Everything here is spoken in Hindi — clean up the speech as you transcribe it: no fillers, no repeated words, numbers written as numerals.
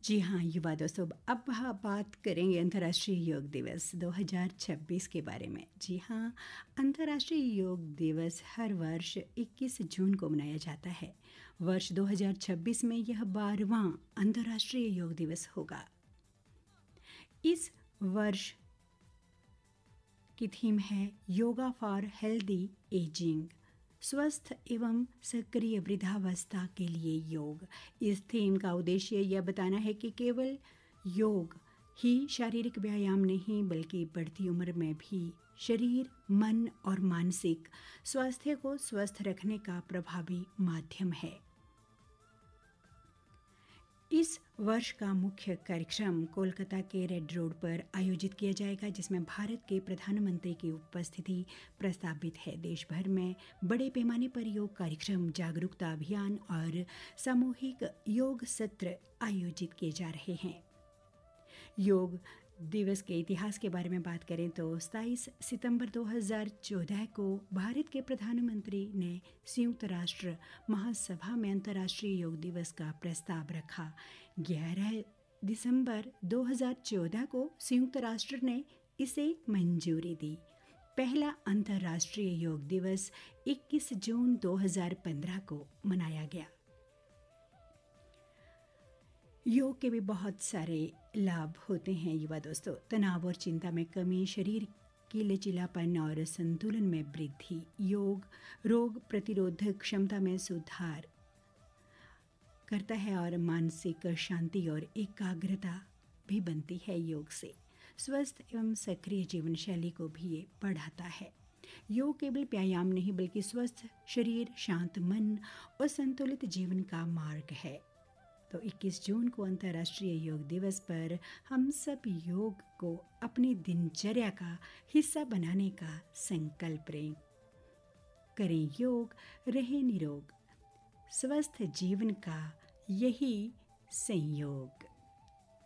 जी हाँ युवा दोस्तों, अब बात करेंगे अंतर्राष्ट्रीय योग दिवस 2026 के बारे में। जी हाँ, अंतर्राष्ट्रीय योग दिवस हर वर्ष 21 जून को मनाया जाता है। वर्ष 2026 में यह 12वां अंतर्राष्ट्रीय योग दिवस होगा। इस वर्ष की थीम है योगा फॉर हेल्दी एजिंग, स्वस्थ एवं सक्रिय वृद्धावस्था के लिए योग। इस थीम का उद्देश्य यह बताना है कि केवल योग ही शारीरिक व्यायाम नहीं, बल्कि बढ़ती उम्र में भी शरीर, मन और मानसिक स्वास्थ्य को स्वस्थ रखने का प्रभावी माध्यम है। इस वर्ष का मुख्य कार्यक्रम कोलकाता के रेड रोड पर आयोजित किया जाएगा, जिसमें भारत के प्रधानमंत्री की उपस्थिति प्रस्तावित है। देश भर में बड़े पैमाने पर योग कार्यक्रम, जागरूकता अभियान और सामूहिक योग सत्र आयोजित किए जा रहे हैं। योग दिवस के इतिहास के बारे में बात करें तो 27 सितंबर 2014 को भारत के प्रधानमंत्री ने संयुक्त राष्ट्र महासभा में अंतर्राष्ट्रीय योग दिवस का प्रस्ताव रखा। 11 दिसंबर 2014 को संयुक्त राष्ट्र ने इसे मंजूरी दी। पहला अंतर्राष्ट्रीय योग दिवस 21 जून 2015 को मनाया गया। योग के भी बहुत सारे लाभ होते हैं युवा दोस्तों। तनाव और चिंता में कमी, शरीर की लचीलापन और संतुलन में वृद्धि। योग रोग प्रतिरोधक क्षमता में सुधार करता है और मानसिक शांति और एकाग्रता भी बनती है। योग से स्वस्थ एवं सक्रिय जीवन शैली को भी ये बढ़ाता है। योग केवल व्यायाम नहीं, बल्कि स्वस्थ शरीर, शांत मन और संतुलित जीवन का मार्ग है। तो 21 जून को अंतर्राष्ट्रीय योग दिवस पर हम सब योग को अपनी दिनचर्या का हिस्सा बनाने का संकल्प करें। योग रहे निरोग, स्वस्थ जीवन का यही संयोग।